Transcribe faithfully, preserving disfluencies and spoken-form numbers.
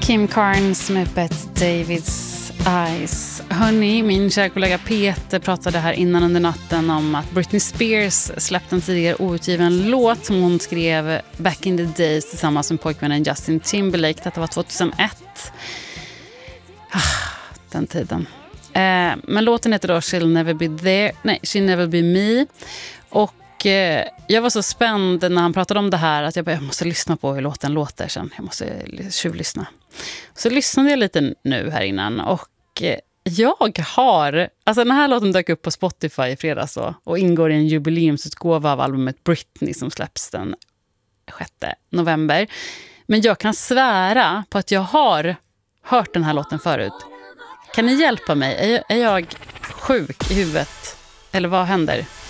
Kim Carnes med Bette Davids Eyes. Hörni, min kära kollega Peter pratade här innan under natten om att Britney Spears släppte en tidigare outgiven låt som hon skrev back in the days tillsammans med pojkvännen Justin Timberlake. Detta var tjugohundraett. Ah, den tiden. Eh, men låten heter då She'll Never Be There. Nej, She'll Never Be Me. Och eh, jag var så spänd när han pratade om det här att jag, bara, jag måste lyssna på hur låten låter sen. Jag måste tjuvlyssna. Så lyssnade jag lite nu här innan och eh, jag har, alltså den här låten dök upp på Spotify i fredags då, och ingår i en jubileumsutgåva av albumet Britney som släpps den sjätte november. Men jag kan svära på att jag har hört den här låten förut. Kan ni hjälpa mig? Är jag, är jag sjuk i huvudet? Eller vad händer?